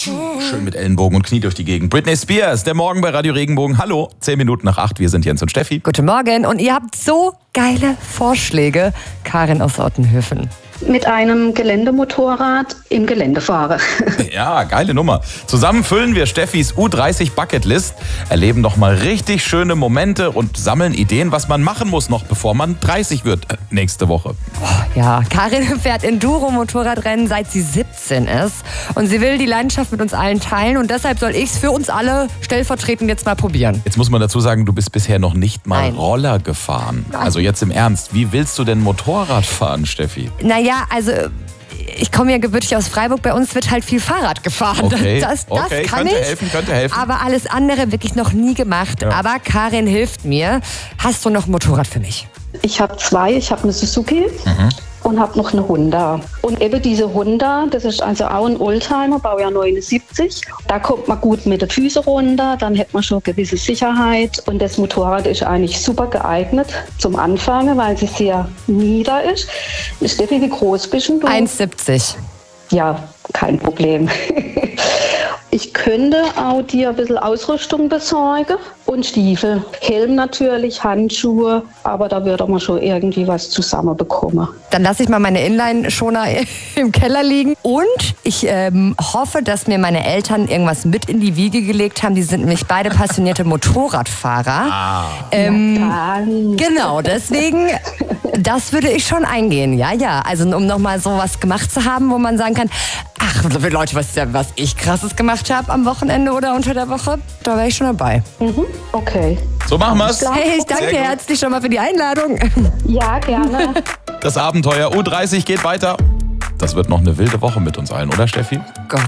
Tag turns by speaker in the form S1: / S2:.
S1: Schön mit Ellenbogen und Knie durch die Gegend. Britney Spears, der Morgen bei Radio Regenbogen. Hallo, 10 Minuten nach 8, wir sind Jens und Steffi.
S2: Guten Morgen und ihr habt so geile Vorschläge. Karin aus Ottenhöfen.
S3: Mit einem Geländemotorrad im Gelände fahre.
S1: Ja, geile Nummer. Zusammen füllen wir Steffis U30 Bucketlist, erleben noch mal richtig schöne Momente und sammeln Ideen, was man machen muss noch, bevor man 30 wird nächste Woche.
S2: Ja, Karin fährt Enduro-Motorradrennen, seit sie 17 ist. Und sie will die Leidenschaft mit uns allen teilen. Und deshalb soll ich es für uns alle stellvertretend jetzt mal probieren.
S1: Jetzt muss man dazu sagen, du bist bisher noch nicht mal
S2: Nein.
S1: Roller gefahren.
S2: Nein.
S1: Also jetzt im Ernst, wie willst du denn Motorrad fahren, Steffi?
S2: Naja, also ich komme ja gebürtig aus Freiburg, bei uns wird halt viel Fahrrad gefahren.
S1: Okay,
S2: Das
S1: okay,
S2: kann
S1: könnte helfen.
S2: Aber alles andere wirklich noch nie gemacht.
S1: Ja.
S2: Aber Karin hilft mir. Hast du noch ein Motorrad für mich?
S3: Ich habe zwei. Ich habe eine Suzuki und habe noch eine Honda. Und eben diese Honda, das ist also auch ein Oldtimer, Baujahr 79. Da kommt man gut mit den Füßen runter, dann hat man schon gewisse Sicherheit. Und das Motorrad ist eigentlich super geeignet zum Anfangen, weil sie sehr nieder ist. Steffi, wie groß bist du?
S2: 1,70.
S3: Ja, kein Problem. Ich könnte auch dir ein bisschen Ausrüstung besorgen und Stiefel. Helm natürlich, Handschuhe, aber da würde man schon irgendwie was zusammenbekommen.
S2: Dann lasse ich mal meine Inline-Schoner im Keller liegen. Und ich hoffe, dass mir meine Eltern irgendwas mit in die Wiege gelegt haben. Die sind nämlich beide passionierte Motorradfahrer. Genau, deswegen, das würde ich schon eingehen. Ja. Also um nochmal sowas gemacht zu haben, wo man sagen kann, ach Leute, was ich Krasses gemacht habe am Wochenende oder unter der Woche, da wäre ich schon dabei.
S3: Okay.
S1: So machen wir's.
S2: Hey, ich danke dir herzlich schon mal für die Einladung.
S3: Ja, gerne.
S1: Das Abenteuer U30 geht weiter. Das wird noch eine wilde Woche mit uns allen, oder Steffi?
S2: Gott,